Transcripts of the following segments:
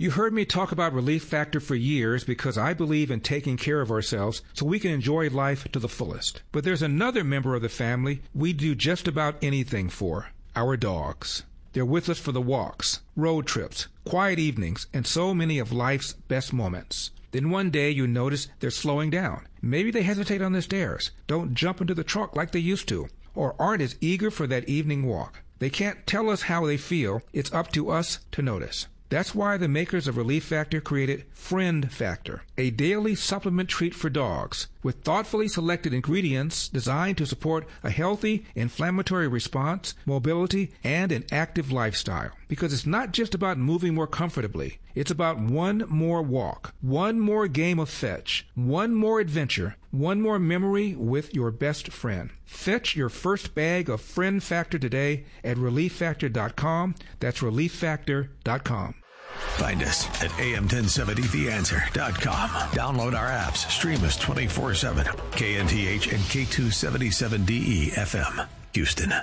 You heard me talk about Relief Factor for years because I believe in taking care of ourselves so we can enjoy life to the fullest. But there's another member of the family we do just about anything for, our dogs. They're with us for the walks, road trips, quiet evenings, and so many of life's best moments. Then one day you notice they're slowing down. Maybe they hesitate on the stairs, don't jump into the truck like they used to, or aren't as eager for that evening walk. They can't tell us how they feel. It's up to us to notice. That's why the makers of Relief Factor created Friend Factor, a daily supplement treat for dogs with thoughtfully selected ingredients designed to support a healthy inflammatory response, mobility, and an active lifestyle. Because it's not just about moving more comfortably. It's about one more walk, one more game of fetch, one more adventure, one more memory with your best friend. Fetch your first bag of Friend Factor today at ReliefFactor.com. That's ReliefFactor.com. Find us at am1070theanswer.com. Download our apps. Stream us 24/7. KNTH and K277DE FM, Houston.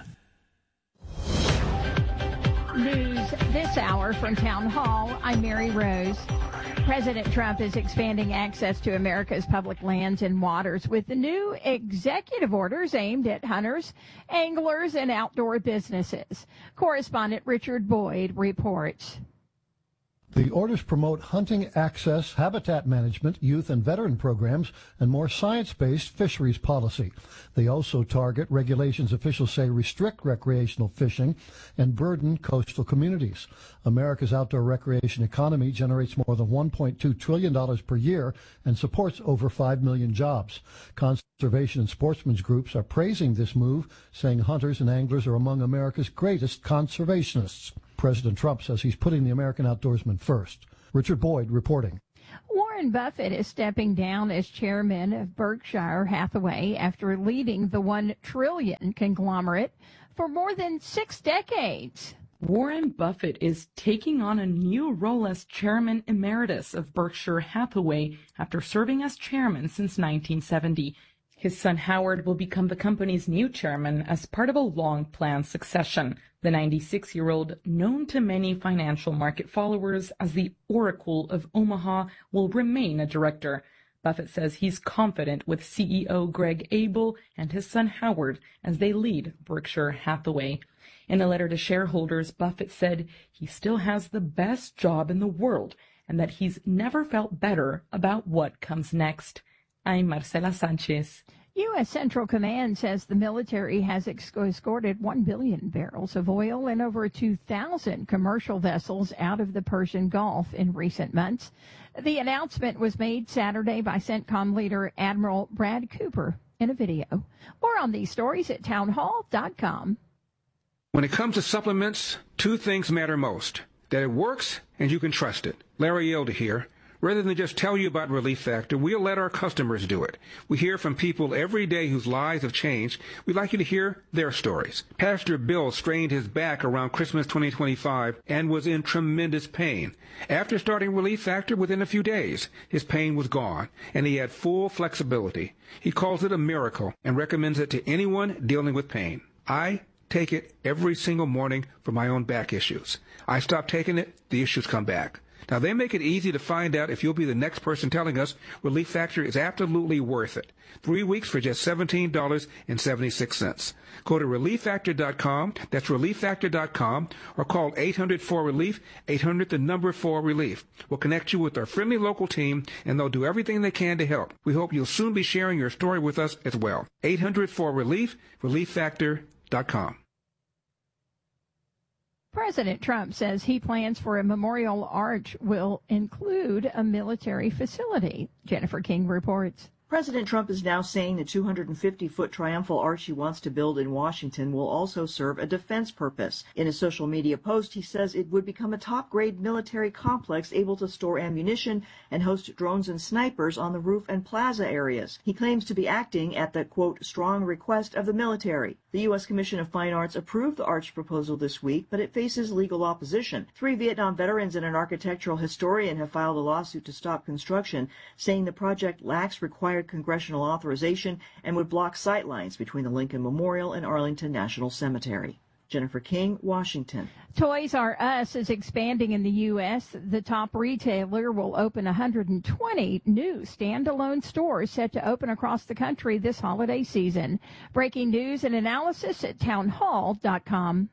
News this hour from Town Hall. I'm Mary Rose. President Trump is expanding access to America's public lands and waters with the new executive orders aimed at hunters, anglers, and outdoor businesses. Correspondent Richard Boyd reports. The orders promote hunting access, habitat management, youth and veteran programs, and more science-based fisheries policy. They also target regulations officials say restrict recreational fishing and burden coastal communities. America's outdoor recreation economy generates more than $1.2 trillion per year and supports over 5 million jobs. Conservation and sportsmen's groups are praising this move, saying hunters and anglers are among America's greatest conservationists. President Trump says he's putting the American outdoorsman first. Richard Boyd reporting. Warren Buffett is stepping down as chairman of Berkshire Hathaway after leading the $1 trillion conglomerate for more than 6 decades. Warren Buffett is taking on a new role as chairman emeritus of Berkshire Hathaway after serving as chairman since 1970. His son Howard will become the company's new chairman as part of a long-planned succession. The 96-year-old, known to many financial market followers as the Oracle of Omaha, will remain a director. Buffett says he's confident with CEO Greg Abel and his son Howard as they lead Berkshire Hathaway. In a letter to shareholders, Buffett said he still has the best job in the world and that he's never felt better about what comes next. I'm Marcela Sanchez. U.S. Central Command says the military has escorted 1 billion barrels of oil and over 2,000 commercial vessels out of the Persian Gulf in recent months. The announcement was made Saturday by CENTCOM leader Admiral Brad Cooper in a video. More on these stories at townhall.com. When it comes to supplements, 2 things matter most: that it works and you can trust it. Larry Elder here. Rather than just tell you about Relief Factor, we'll let our customers do it. We hear from people every day whose lives have changed. We'd like you to hear their stories. Pastor Bill strained his back around Christmas 2025 and was in tremendous pain. After starting Relief Factor, within a few days, his pain was gone, and he had full flexibility. He calls it a miracle and recommends it to anyone dealing with pain. I take it every single morning for my own back issues. I stop taking it, the issues come back. Now, they make it easy to find out if you'll be the next person telling us Relief Factor is absolutely worth it. 3 weeks for just $17.76. Go to ReliefFactor.com, that's ReliefFactor.com, or call 800-4RELIEF, 800-4RELIEF. We'll connect you with our friendly local team, and they'll do everything they can to help. We hope you'll soon be sharing your story with us as well. 800-4RELIEF, ReliefFactor.com. President Trump says he plans for a memorial arch will include a military facility. Jennifer King reports. President Trump is now saying the 250-foot triumphal arch he wants to build in Washington will also serve a defense purpose. In a social media post, he says it would become a top-grade military complex able to store ammunition and host drones and snipers on the roof and plaza areas. He claims to be acting at the, quote, strong request of the military. The U.S. Commission of Fine Arts approved the arch proposal this week, but it faces legal opposition. 3 Vietnam veterans and an architectural historian have filed a lawsuit to stop construction, saying the project lacks required congressional authorization and would block sightlines between the Lincoln Memorial and Arlington National Cemetery. Jennifer King, Washington. Toys R Us is expanding in the U.S. The top retailer will open 120 new standalone stores set to open across the country this holiday season. Breaking news and analysis at townhall.com.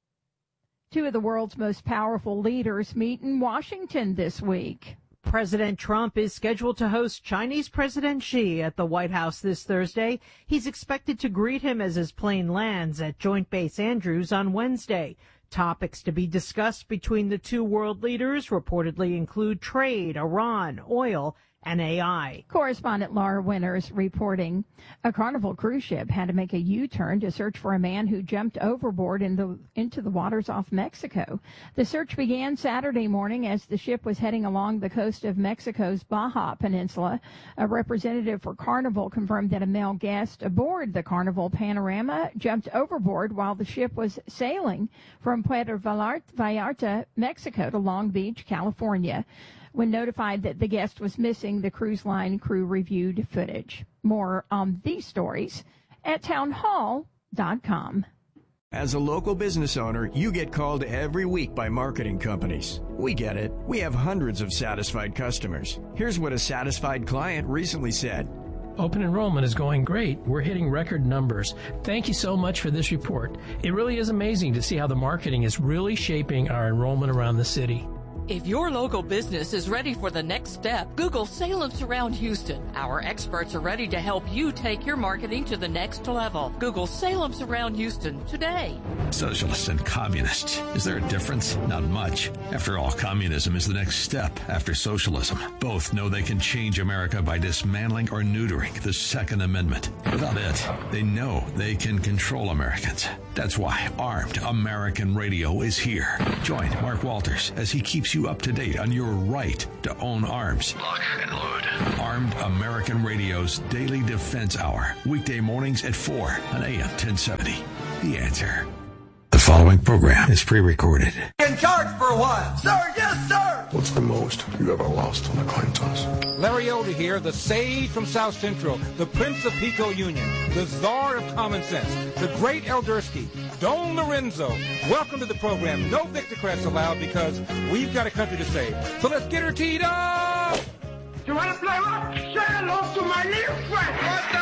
Two of the world's most powerful leaders meet in Washington this week. President Trump is scheduled to host Chinese President Xi at the White House this Thursday. He's expected to greet him as his plane lands at Joint Base Andrews on Wednesday. Topics to be discussed between the two world leaders reportedly include trade, Iran, oil, and AI. Correspondent Laura Winters reporting. A Carnival cruise ship had to make a U-turn to search for a man who jumped overboard into the waters off Mexico. The search began Saturday morning as the ship was heading along the coast of Mexico's Baja Peninsula. A representative for Carnival confirmed that a male guest aboard the Carnival Panorama jumped overboard while the ship was sailing from Puerto Vallarta, Mexico to Long Beach, California. When notified that the guest was missing, the cruise line crew reviewed footage. More on these stories at townhall.com. As a local business owner, you get called every week by marketing companies. We get it. We have hundreds of satisfied customers. Here's what a satisfied client recently said. Open enrollment is going great. We're hitting record numbers. Thank you so much for this report. It really is amazing to see how the marketing is really shaping our enrollment around the city. If your local business is ready for the next step, Google Salem Surround Houston. Our experts are ready to help you take your marketing to the next level. Google Salem Surround Houston today. Socialists and communists. Is there a difference? Not much. After all, communism is the next step after socialism. Both know they can change America by dismantling or neutering the Second Amendment. Without it, they know they can control Americans. That's why Armed American Radio is here. Join Mark Walters as he keeps you up to date on your right to own arms. Lock and load. Armed American Radio's Daily Defense Hour. Weekday mornings at 4 on AM 1070. The Answer. The following program is pre-recorded. In charge for a while. Sir, yes, sir. What's the most you ever lost on a coin toss? Larry Elder here, the sage from South Central, the Prince of Pico Union, the czar of common sense, the great Eldersky, Don Lorenzo. Welcome to the program. No Victorcrats allowed because we've got a country to save. So let's get her teed up! You want to play rock? Say hello to my new friend. What the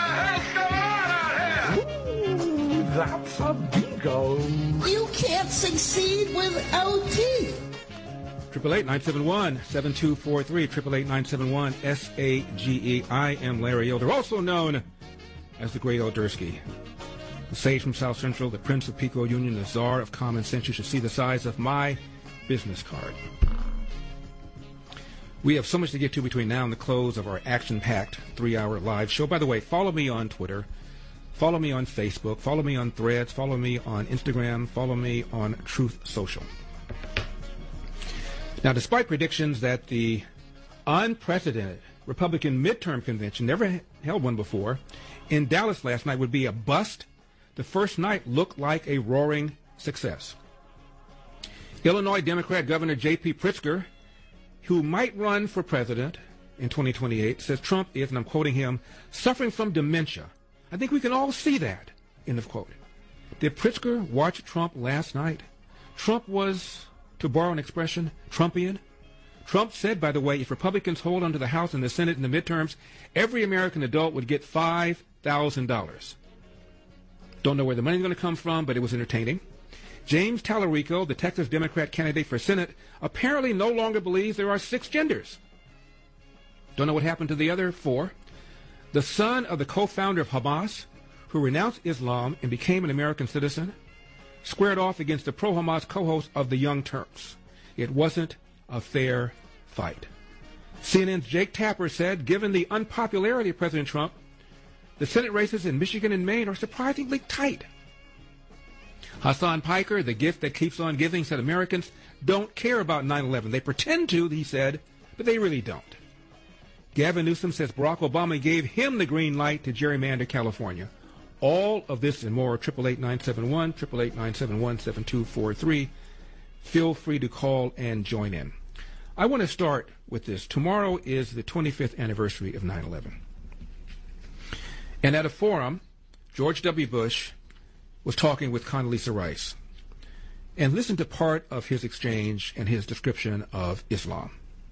hell's going on out here? Ooh, that's a bingo. You can't succeed without teeth. 888-971-7243, 888-971-SAGE. I am Larry Elder, also known as the Great Eldersky. The sage from South Central, the Prince of Pico Union, the czar of common sense. You should see the size of my business card. We have so much to get to between now and the close of our action-packed 3-hour live show. By the way, follow me on Twitter. Follow me on Facebook. Follow me on Threads. Follow me on Instagram. Follow me on Truth Social. Now, despite predictions that the unprecedented Republican midterm convention, never held one before, in Dallas last night would be a bust, the first night looked like a roaring success. Illinois Democrat Governor J.P. Pritzker, who might run for president in 2028, says Trump is, and I'm quoting him, suffering from dementia. I think we can all see that, end of quote. Did Pritzker watch Trump last night? Trump was, to borrow an expression, Trumpian. Trump said, by the way, if Republicans hold on to the House and the Senate in the midterms, every American adult would get $5,000. Don't know where the money's going to come from, but it was entertaining. James Tallarico, the Texas Democrat candidate for Senate, apparently no longer believes there are 6 genders. Don't know what happened to the other 4. The son of the co-founder of Hamas, who renounced Islam and became an American citizen, squared off against the pro-Hamas co-host of the Young Turks. It wasn't a fair fight. CNN's Jake Tapper said, given the unpopularity of President Trump, the Senate races in Michigan and Maine are surprisingly tight. Hassan Piker, the gift that keeps on giving, said Americans don't care about 9/11. They pretend to, he said, but they really don't. Gavin Newsom says Barack Obama gave him the green light to gerrymander California. All of this and more, 888-971, 888-971-7243. Feel free to call and join in. I want to start with this. Tomorrow is the 25th anniversary of 9/11. And at a forum, George W. Bush was talking with Condoleezza Rice. and listen to part of his exchange and his description of Islam.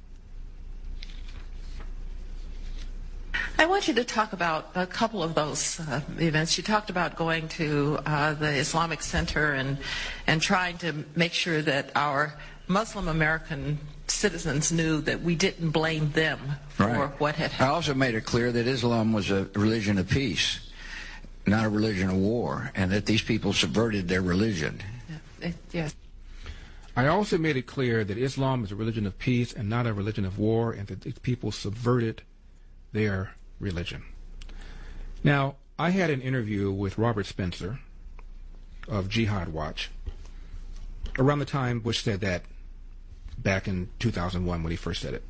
I want you to talk about a couple of those events. You talked about going to the Islamic Center and trying to make sure that our Muslim American citizens knew that we didn't blame them for what had happened. I also made it clear that Islam was a religion of peace, not a religion of war, and that these people subverted their religion. Yes. I also made it clear that Islam is a religion of peace and not a religion of war, and that these people subverted their religion. Now, I had an interview with Robert Spencer of Jihad Watch around the time Bush said that, back in 2001 when he first said it.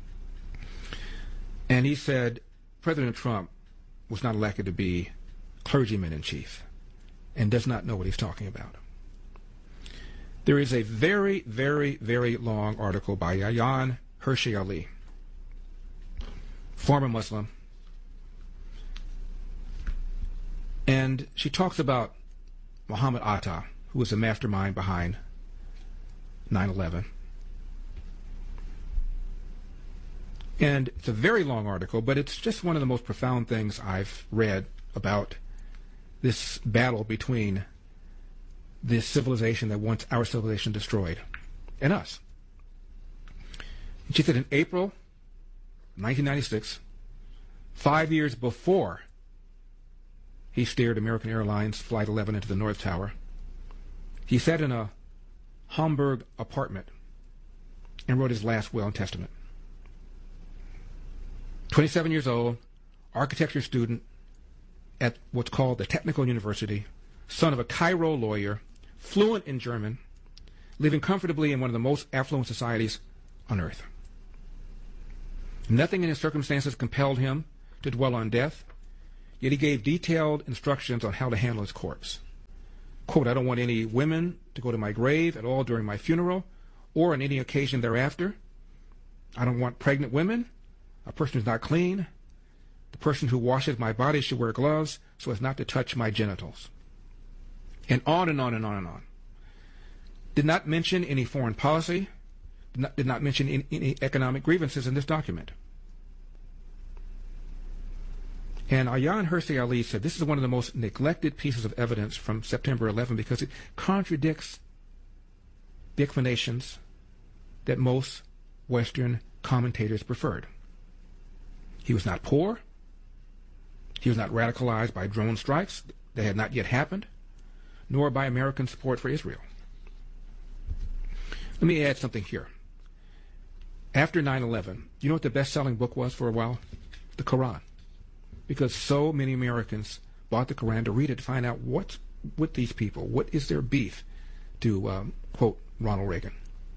And he said President Trump was not elected to be clergyman-in-chief and does not know what he's talking about. There is a very, very, very long article by Ayaan Hirsi Ali, former Muslim, and she talks about Muhammad Atta, who was the mastermind behind 9/11. And it's a very long article, but it's just one of the most profound things I've read about this battle between this civilization that wants our civilization destroyed and us. And she said in April 1996, 5 years before he steered American Airlines Flight 11 into the North Tower, he sat in a Hamburg apartment and wrote his last will and testament. 27 years old, architecture student at what's called the Technical University, son of a Cairo lawyer, fluent in German, living comfortably in one of the most affluent societies on earth. Nothing in his circumstances compelled him to dwell on death, yet he gave detailed instructions on how to handle his corpse. Quote, I don't want any women to go to my grave at all during my funeral or on any occasion thereafter. I don't want pregnant women, a person who's not clean. The person who washes my body should wear gloves so as not to touch my genitals. And on and on and on and on. Did not mention any foreign policy, did not mention any economic grievances in this document. And Ayaan Hirsi Ali said this is one of the most neglected pieces of evidence from September 11 because it contradicts the explanations that most Western commentators preferred. He was not poor. He was not radicalized by drone strikes that had not yet happened, nor by American support for Israel. Let me add something here. After 9/11, you know what the best-selling book was for a while? The Quran. Because so many Americans bought the Quran to read it to find out what's with these people. What is their beef, to quote Ronald Reagan.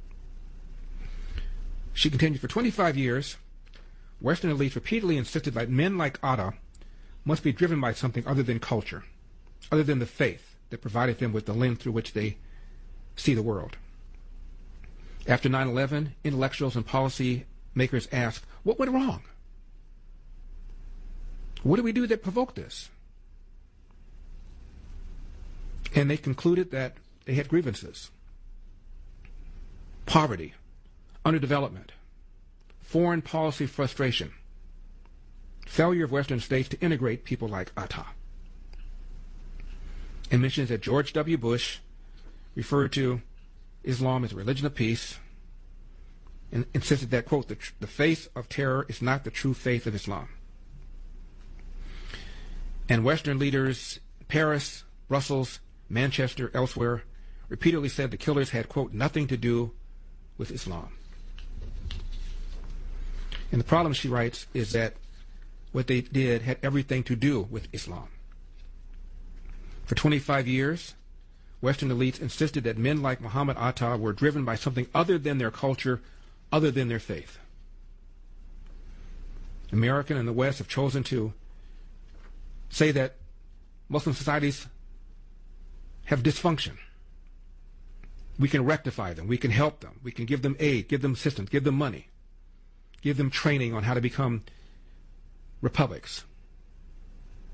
She continued, for 25 years, Western elites repeatedly insisted that men like Atta must be driven by something other than culture, other than the faith that provided them with the lens through which they see the world. After 9/11, intellectuals and policy makers asked, what went wrong? What did we do that provoked this? And they concluded that they had grievances. Poverty, underdevelopment, foreign policy frustration, failure of Western states to integrate people like Atta. And mentions that George W. Bush referred to Islam as a religion of peace and insisted that, quote, the faith of terror is not the true faith of Islam. And Western leaders, Paris, Brussels, Manchester, elsewhere, repeatedly said the killers had, quote, nothing to do with Islam. And the problem, she writes, is that what they did had everything to do with Islam. For 25 years, Western elites insisted that men like Muhammad Atta were driven by something other than their culture, other than their faith. America and the West have chosen to say that Muslim societies have dysfunction. We can rectify them. We can help them. We can give them aid, give them assistance, give them money, give them training on how to become republics.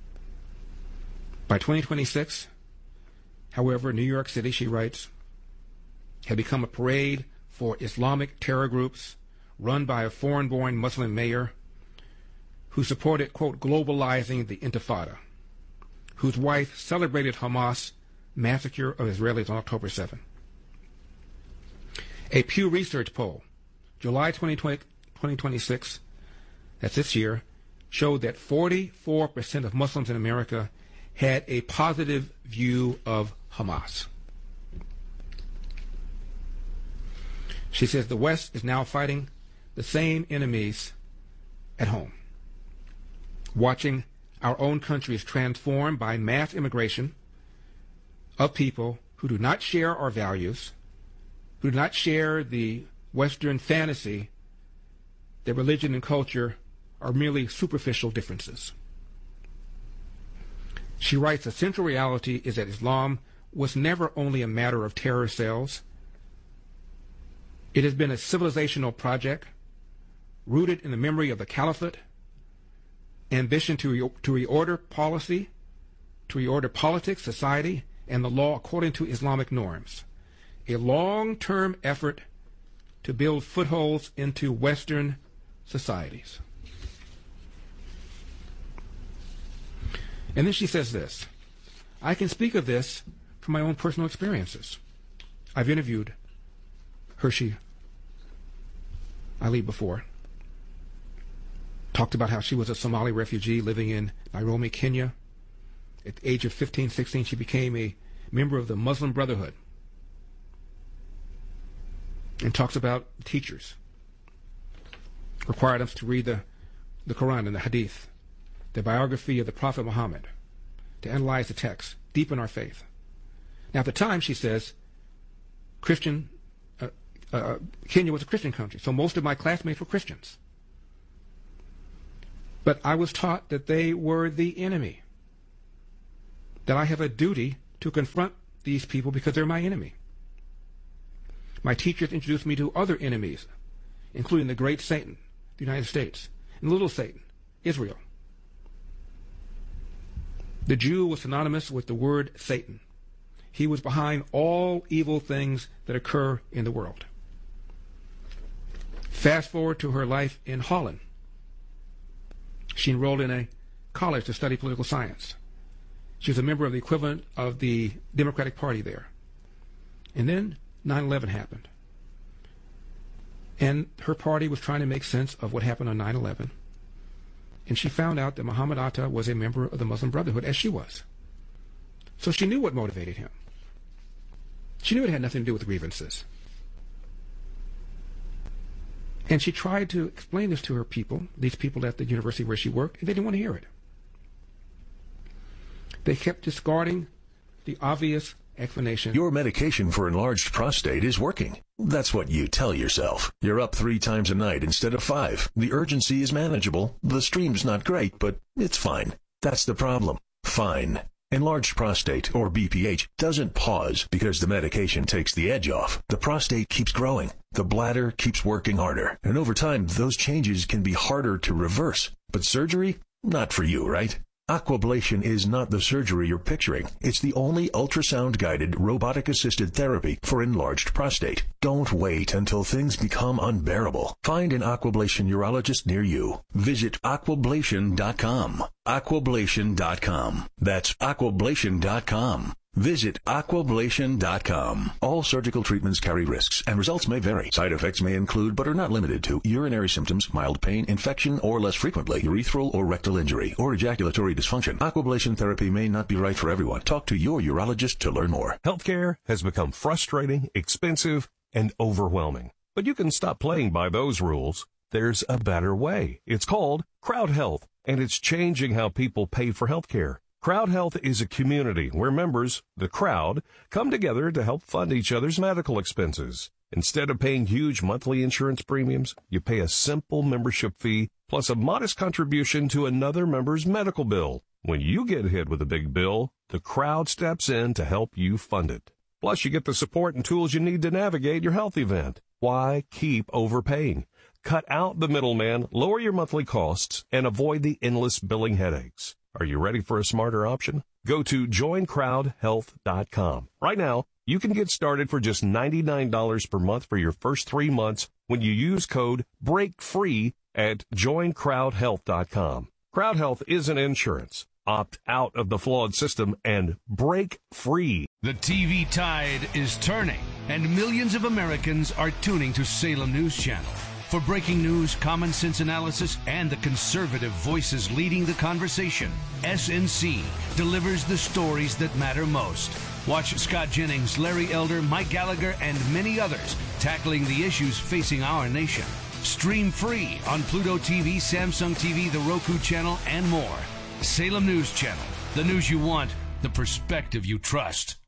By 2026, however, New York City, she writes, had become a parade for Islamic terror groups run by a foreign-born Muslim mayor who supported, quote, globalizing the Intifada, whose wife celebrated Hamas' massacre of Israelis on October 7. A Pew Research poll, July 2026, that's this year, showed that 44% of Muslims in America had a positive view of Hamas. She says the West is now fighting the same enemies at home, watching our own countries transformed by mass immigration of people who do not share our values, who do not share the Western fantasy that religion and culture are merely superficial differences. She writes, the central reality is that Islam was never only a matter of terror cells. It has been a civilizational project rooted in the memory of the caliphate, ambition to reorder policy, to reorder politics, society, and the law according to Islamic norms. A long-term effort to build footholds into Western societies. And then she says this, I can speak of this from my own personal experiences. I've interviewed Hershey Ali before. Talked about how she was a Somali refugee living in Nairobi, Kenya. At the age of 15, 16, she became a member of the Muslim Brotherhood. And talks about teachers required us to read the Quran and the Hadith, the biography of the Prophet Muhammad, to analyze the text, deepen our faith. Now, at the time, she says, Kenya was a Christian country, so most of my classmates were Christians. But I was taught that they were the enemy, that I have a duty to confront these people because they're my enemy. My teachers introduced me to other enemies, including the great Satan, the United States, and little Satan, Israel. The Jew was synonymous with the word Satan. He was behind all evil things that occur in the world. Fast forward to her life in Holland. She enrolled in a college to study political science. She was a member of the equivalent of the Democratic Party there. And then 9/11 happened. And her party was trying to make sense of what happened on 9/11. And she found out that Muhammad Atta was a member of the Muslim Brotherhood, as she was. So she knew what motivated him. She knew it had nothing to do with grievances. And she tried to explain this to her people, these people at the university where she worked, and they didn't want to hear it. They kept discarding the obvious explanation. Your medication for enlarged prostate is working. That's what you tell yourself. You're up 3 times a night instead of 5. The urgency is manageable. The stream's not great, but it's fine. That's the problem. Fine. Enlarged prostate, or BPH, doesn't pause because the medication takes the edge off. The prostate keeps growing. The bladder keeps working harder. And over time, those changes can be harder to reverse. But surgery? Not for you, right? Aquablation is not the surgery you're picturing. It's the only ultrasound-guided, robotic-assisted therapy for enlarged prostate. Don't wait until things become unbearable. Find an Aquablation urologist near you. Visit aquablation.com. Aquablation.com. That's aquablation.com. Visit aquablation.com. All surgical treatments carry risks, and results may vary. Side effects may include, but are not limited to, urinary symptoms, mild pain, infection, or less frequently, urethral or rectal injury, or ejaculatory dysfunction. Aquablation therapy may not be right for everyone. Talk to your urologist to learn more. Healthcare has become frustrating, expensive, and overwhelming. But you can stop playing by those rules. There's a better way. It's called Crowd Health, and it's changing how people pay for healthcare. Crowd Health is a community where members, the crowd, come together to help fund each other's medical expenses. Instead of paying huge monthly insurance premiums, you pay a simple membership fee plus a modest contribution to another member's medical bill. When you get hit with a big bill, the crowd steps in to help you fund it. Plus, you get the support and tools you need to navigate your health event. Why keep overpaying? Cut out the middleman, lower your monthly costs, and avoid the endless billing headaches. Are you ready for a smarter option? Go to joincrowdhealth.com. Right now, You can get started for just $99 per month for your first 3 months when you use code BREAKFREE at joincrowdhealth.com. CrowdHealth isn't insurance. Opt out of the flawed system and break free. The TV tide is turning, and millions of Americans are tuning to Salem News Channel. For breaking news, common sense analysis, and the conservative voices leading the conversation, SNC delivers the stories that matter most. Watch Scott Jennings, Larry Elder, Mike Gallagher, and many others tackling the issues facing our nation. Stream free on Pluto TV, Samsung TV, the Roku channel, and more. Salem News Channel. The news you want, the perspective you trust.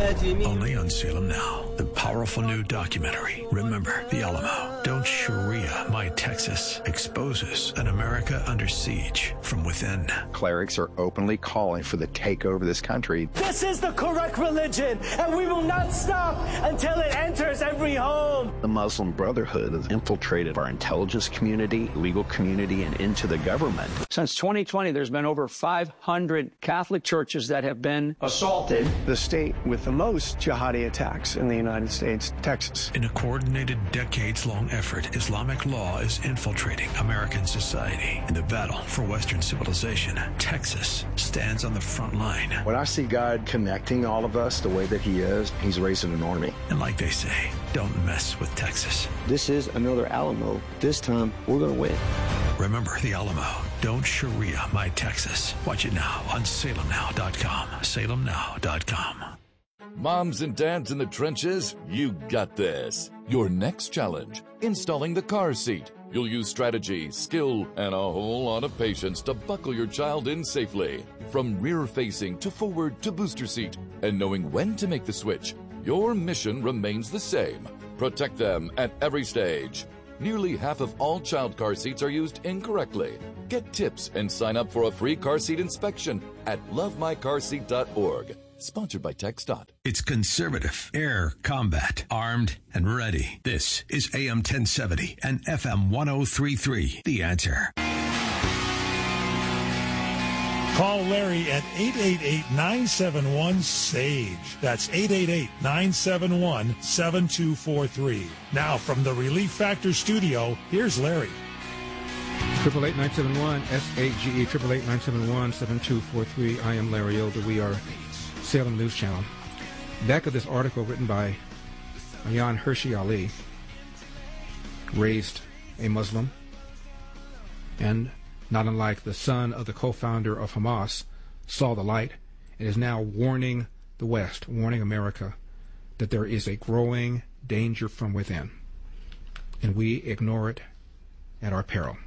Only on Salem Now, the powerful new documentary, Remember the Alamo. Don't Sharia My Texas exposes an America under siege from within. Clerics are openly calling for the takeover of this country. This is the correct religion, and we will not stop until it enters every home. The Muslim Brotherhood has infiltrated our intelligence community, legal community, and into the government. Since 2020, there's been over 500 Catholic churches that have been assaulted. The state with the most jihadi attacks in the United States, Texas. In a coordinated, decades-long effort, Islamic law is infiltrating American society. In the battle for Western civilization, Texas stands on the front line. When I see God connecting all of us the way that he is, he's raising an army. And like they say, don't mess with Texas. This is another Alamo. This time, we're going to win. Remember the Alamo. Don't Sharia My Texas. Watch it now on salemnow.com. salemnow.com. Moms and dads in the trenches, you got this. Your next challenge, installing the car seat. You'll use strategy, skill, and a whole lot of patience to buckle your child in safely. From rear-facing to forward to booster seat. And knowing when to make the switch, your mission remains the same. Protect them at every stage. Nearly half of all child car seats are used incorrectly. Get tips and sign up for a free car seat inspection at lovemycarseat.org. Sponsored by TxDOT. It's conservative, air combat, armed and ready. This is AM 1070 and FM 1033. The Answer. Call Larry at 888-971-SAGE. That's 888-971-7243. Now from the Relief Factor studio, here's Larry. 888-971-SAGE, 888-971-7243. I am Larry Elder. We are Salem News Channel. Back of this article written by Ayaan Hirsi Ali, raised a Muslim, and not unlike the son of the co-founder of Hamas, saw the light and is now warning the West, warning America, that there is a growing danger from within, and we ignore it at our peril.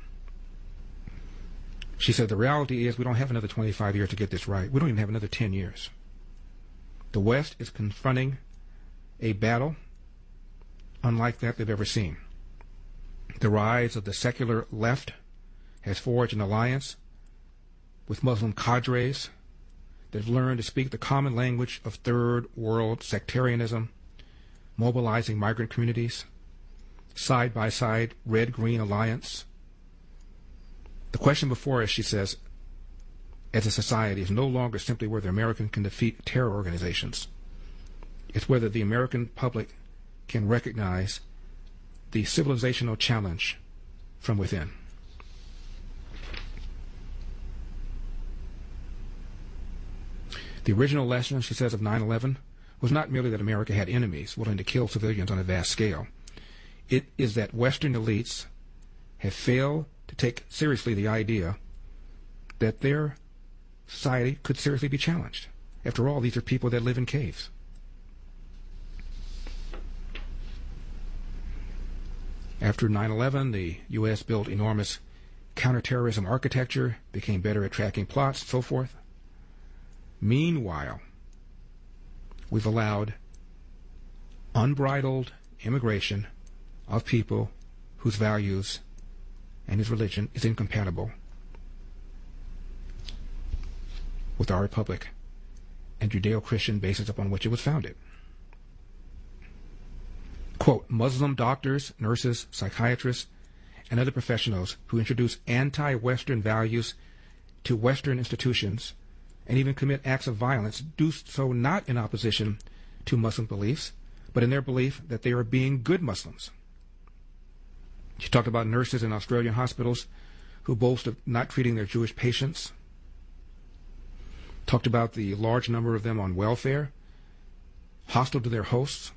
She said the reality is we don't have another 25 years to get this right. We don't even have another 10 years. The West is confronting a battle unlike that they've ever seen. The rise of the secular left has forged an alliance with Muslim cadres that have learned to speak the common language of third world sectarianism, mobilizing migrant communities, side by side red-green alliance. The question before us, she says, as a society is no longer simply whether America can defeat terror organizations. It's whether the American public can recognize the civilizational challenge from within. The original lesson, she says, of 9/11 was not merely that America had enemies willing to kill civilians on a vast scale. It is that Western elites have failed to take seriously the idea that their society could seriously be challenged. After all, these are people that live in caves. After 9/11, the U.S. built enormous counterterrorism architecture, became better at tracking plots, so forth. Meanwhile, we've allowed unbridled immigration of people whose values and whose religion is incompatible with our republic and Judeo-Christian basis upon which it was founded. Quote, Muslim doctors, nurses, psychiatrists, and other professionals who introduce anti-Western values to Western institutions and even commit acts of violence do so not in opposition to Muslim beliefs, but in their belief that they are being good Muslims. She talked about nurses in Australian hospitals who boast of not treating their Jewish patients. Talked about the large number of them on welfare, hostile to their hosts.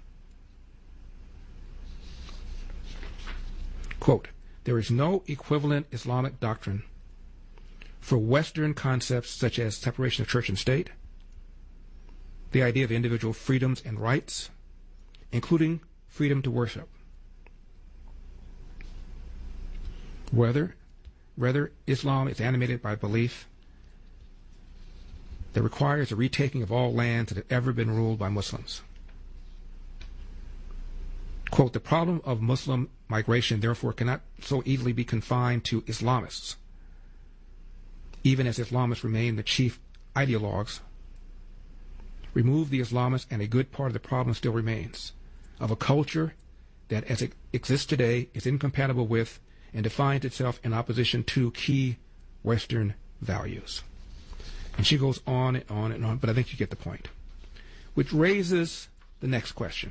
Quote, there is no equivalent Islamic doctrine for Western concepts such as separation of church and state, the idea of individual freedoms and rights, including freedom to worship. Rather, Islam is animated by belief that requires a retaking of all lands that have ever been ruled by Muslims. Quote, the problem of Muslim migration, therefore, cannot so easily be confined to Islamists, even as Islamists remain the chief ideologues. Remove the Islamists and a good part of the problem still remains, of a culture that, as it exists today, is incompatible with and defines itself in opposition to key Western values. And she goes on and on and on, but I think you get the point. Which raises the next question.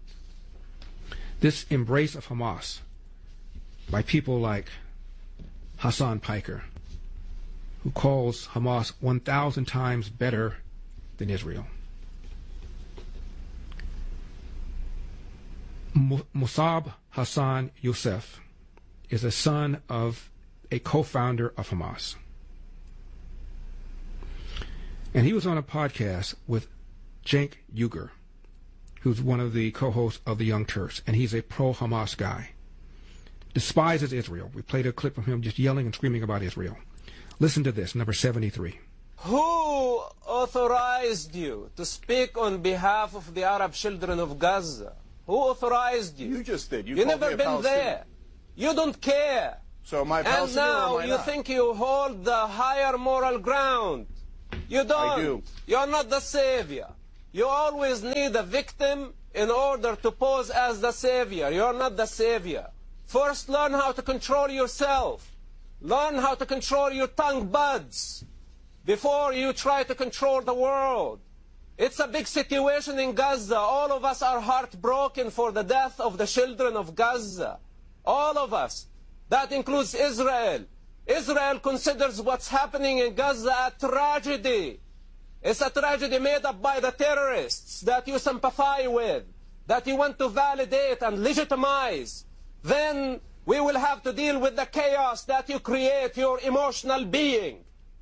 This embrace of Hamas by people like Hassan Piker, who calls Hamas 1,000 times better than Israel. Musab Hassan Youssef is a son of a co-founder of Hamas. And he was on a podcast with Cenk Uygur, who's one of the co-hosts of the Young Turks, and he's a pro-Hamas guy. Despises Israel. We played a clip of him just yelling and screaming about Israel. Listen to this, number 73. Who authorized you to speak on behalf of the Arab children of Gaza? Who authorized you? You just did. You never been there. You don't care. So am I Palestinian? And now or am I you not? think you hold the higher moral ground. You don't. I do. You're not the savior. You always need a victim in order to pose as the savior. You're not the savior. First, learn how to control yourself. Learn how to control your tongue buds before you try to control the world. It's a big situation in Gaza. All of us are heartbroken for the death of the children of Gaza. All of us. That includes Israel. Israel considers what's happening in Gaza a tragedy. It's a tragedy made up by the terrorists that you sympathize with, that you want to validate and legitimize. Then we will have to deal with the chaos that you create, your emotional being,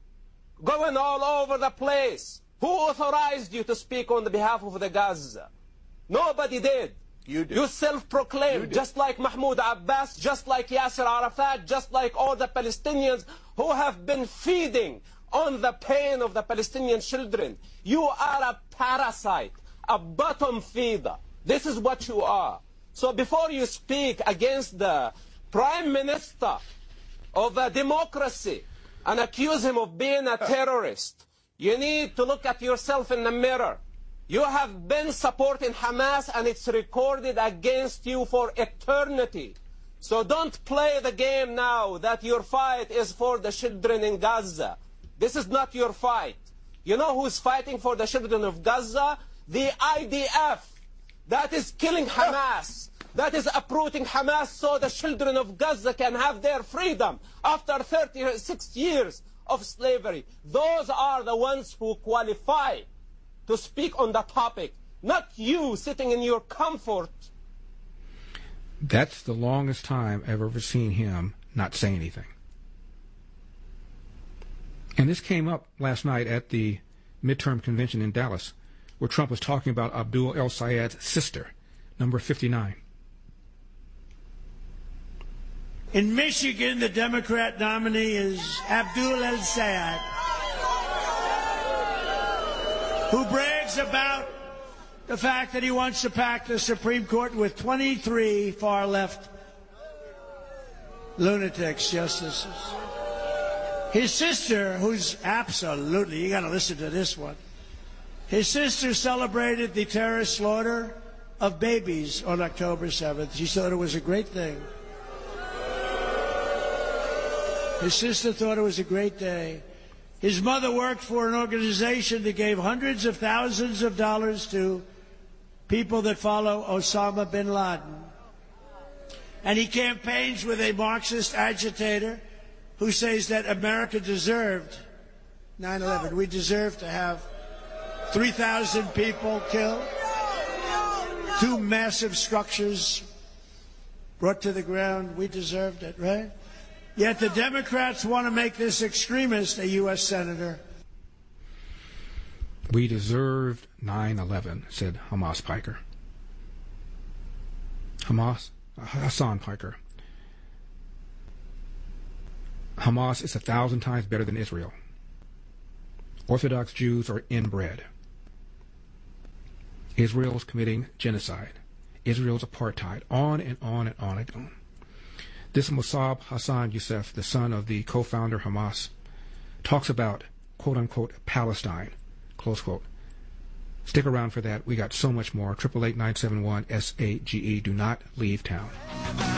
going all over the place. Who authorized you to speak on the behalf of the Gaza? Nobody did. You did. You self-proclaimed, just like Mahmoud Abbas, just like Yasser Arafat, just like all the Palestinians who have been feeding on the pain of the Palestinian children. You are a parasite, a bottom feeder. This is what you are. So before you speak against the Prime Minister of a democracy and accuse him of being a terrorist, you need to look at yourself in the mirror. You have been supporting Hamas and it's recorded against you for eternity. So don't play the game now that your fight is for the children in Gaza. This is not your fight. You know who's fighting for the children of Gaza? The IDF. That is killing Hamas. That is uprooting Hamas so the children of Gaza can have their freedom after 36 years of slavery. Those are the ones who qualify to speak on the topic, not you sitting in your comfort. That's the longest time I've ever seen him not say anything. And this came up last night at the midterm convention in Dallas, where Trump was talking about Abdul El-Sayed's sister, number 59. In Michigan, the Democrat nominee is Abdul El-Sayed, who brags about the fact that he wants to pack the Supreme Court with 23 far-left lunatics, justices. His sister, who's absolutely, you got to listen to this one, his sister celebrated the terrorist slaughter of babies on October 7th. She thought it was a great thing. His sister thought it was a great day. His mother worked for an organization that gave hundreds of thousands of dollars to people that follow Osama bin Laden. And he campaigns with a Marxist agitator who says that America deserved 9/11. We deserve to have 3,000 people killed, 2 massive structures brought to the ground. We deserved it, right? Yet the Democrats want to make this extremist a U.S. senator. We deserved 9/11, said Hamas Piker. Hassan Piker. Hamas is 1,000 times better than Israel. Orthodox Jews are inbred. Israel's committing genocide. Israel's apartheid. On and on and on and on. This Mossab Hassan Youssef, the son of the co-founder Hamas, talks about, quote-unquote, Palestine, close quote. Stick around for that. We got so much more. 888-971-SAGE. Do not leave town.